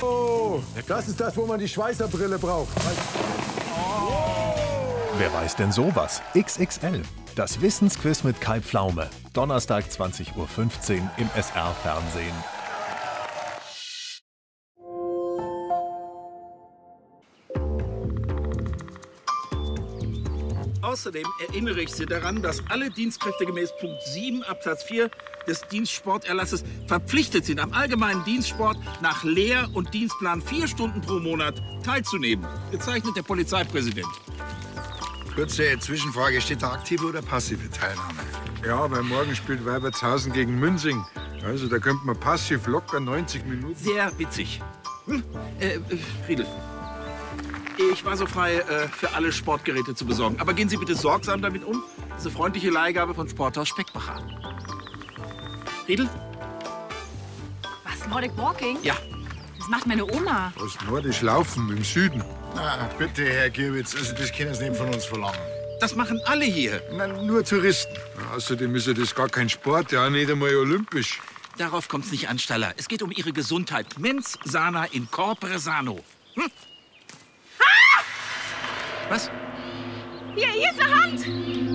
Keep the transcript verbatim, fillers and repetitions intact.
Oh, das ist das, wo man die Schweißerbrille braucht. Wer weiß denn sowas? X X L. Das Wissensquiz mit Kai Pflaume. Donnerstag zwanzig Uhr fünfzehn im S R-Fernsehen. Außerdem erinnere ich Sie daran, dass alle Dienstkräfte gemäß Punkt sieben Absatz vier des Dienstsporterlasses verpflichtet sind, am allgemeinen Dienstsport nach Lehr- und Dienstplan vier Stunden pro Monat teilzunehmen. Gezeichnet der Polizeipräsident. Kurze Zwischenfrage, steht da aktive oder passive Teilnahme? Ja, weil morgen spielt Weibertshausen gegen Münzing. Also da könnte man passiv locker neunzig Minuten. Sehr witzig. Hm? Äh, äh, Friedel. Ich war so frei, äh, für alle Sportgeräte zu besorgen. Aber gehen Sie bitte sorgsam damit um. Das ist eine freundliche Leihgabe von Sporthaus Speckbacher. Riedel? Was, Nordic Walking? Ja. Das macht meine Oma. Aus Nordisch Laufen im Süden. Na, bitte, Herr Gierwitz, also das können Sie nicht von uns verlangen. Das machen alle hier. Na, nur Touristen. Ja, außerdem ist ja das gar kein Sport, ja nicht einmal olympisch. Darauf kommt's nicht an, Staller. Es geht um Ihre Gesundheit. Mens sana in corpore sano. Hm? Ah! Was? Hier, hier ist eine Hand.